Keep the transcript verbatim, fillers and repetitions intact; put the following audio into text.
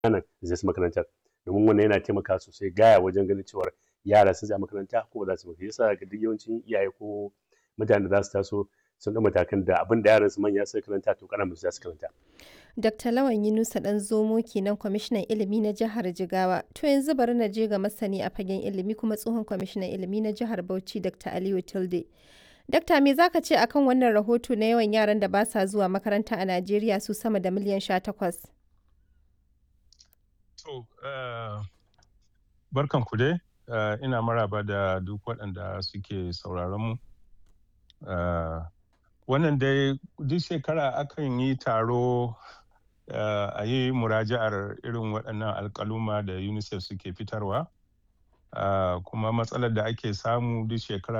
nan zai su makarantar, domin wannan yana taimakawa sosai gaya wajen ganin cewar yara sun tsaya makaranta ko ba za su ba. Shi yasa ga duk yawancin iyaye ko mutanen da za su taso sun ɗau matakan da abin da yaransu manya suka karanta to ƙananansu za su karanta. Dakta Lawan Yunusa Ɗanzomo kenan kwamishinan ilimi na jihar Jigawa. To yanzu bari na je ga masani a fagen ilimi kuma tsohon kwamishinan ilimi na jihar Bauchi Dakta Aliyu Tilde. Dakta me zaka ce akan wannan rahoto na yawan yaran da ba sa zuwa makaranta a Najeriya su sama da miliyan sha takwas? To, uh, barkan ku dai, uh, ina maraba da duk waɗanda suke sauraron mu. Uh, wannan dai duk shekara akan yi taro uh, a yi muraja'ar irin waɗannan alƙaluma da UNICEF suke fitarwa. Uh, kuma matsalar da ake samu duk shekara